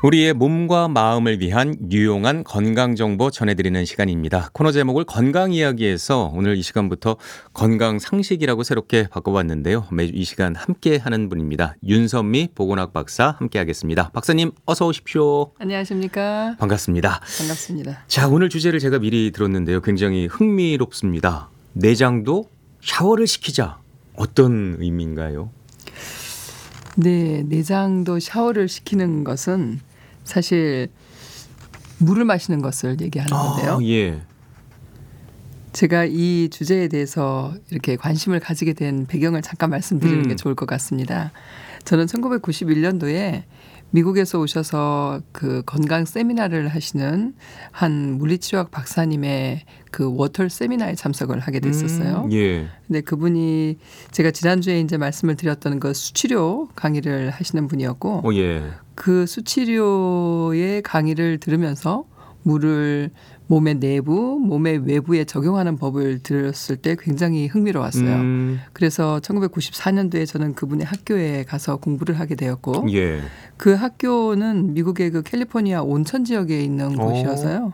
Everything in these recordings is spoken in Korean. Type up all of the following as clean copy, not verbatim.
우리의 몸과 마음을 위한 유용한 건강 정보 전해드리는 시간입니다. 코너 제목을 건강 이야기에서 오늘 이 시간부터 건강 상식이라고 새롭게 바꿔봤는데요. 매주 이 시간 함께하는 분입니다. 윤선미 보건학 박사 함께하겠습니다. 박사님 어서 오십시오. 안녕하십니까. 반갑습니다. 반갑습니다. 자, 오늘 주제를 제가 미리 들었는데요. 굉장히 흥미롭습니다. 내장도 샤워를 시키자. 어떤 의미인가요? 네, 내장도 샤워를 시키는 것은 사실 물을 마시는 것을 얘기하는 건데요. 예. 제가 이 주제에 대해서 이렇게 관심을 가지게 된 배경을 잠깐 말씀드리는 게 좋을 것 같습니다. 저는 1991년도에 미국에서 오셔서 그 건강 세미나를 하시는 한 물리치료학 박사님의 그 워털 세미나에 참석을 하게 됐었어요. 예. 근데 그분이 제가 지난주에 이제 말씀을 드렸던 그 수치료 강의를 하시는 분이었고 예. 그 수치료의 강의를 들으면서 물을 몸의 내부, 몸의 외부에 적용하는 법을 들었을 때 굉장히 흥미로웠어요. 그래서 1994년도에 저는 그분의 학교에 가서 공부를 하게 되었고 예. 그 학교는 미국의 그 캘리포니아 온천 지역에 있는 곳이어서요.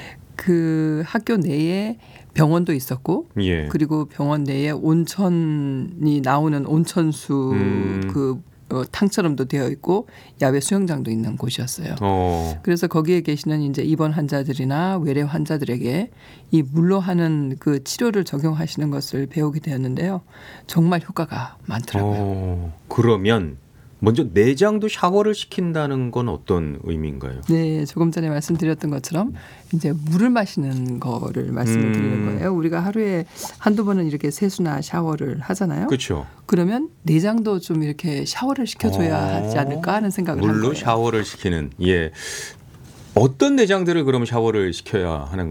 그 학교 내에 병원도 있었고 예. 그리고 병원 내에 온천이 나오는 온천수 그 탕처럼도 되어 있고 야외 수영장도 있는 곳이었어요. 그래서 거기에 계시는 이제 입원 환자들이나 외래 환자들에게 이 물로 하는 그 치료를 적용하시는 것을 배우게 되었는데요. 정말 효과가 많더라고요. 그러면 먼저 내장도 샤워를 시킨다는 건 어떤 의미인가요? 네, 조금 전에 말씀드렸던 것처럼 이제 물을 마시는 거를 말씀을 드리는 거예요. 우리가 하루에 한두 번은 이렇게 세수나 샤워를 하잖아요. 그렇죠. 그러면 내장도 좀 이렇게 샤워를 시켜줘야 하지 않을까 하는 생각을 한 거예요. 물로 샤워를 시키는. 예. 어떤 내장들을 그럼 샤워를 시켜야 하는